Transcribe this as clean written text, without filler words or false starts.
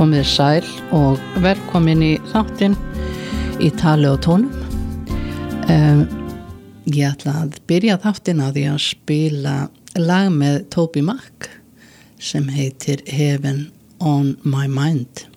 komið sæl og velkomin í þáttinn í tali og tónum. Ég ætla að byrja þáttinn á því að spila lag með Toby Mac sem heitir Heaven on My Mind.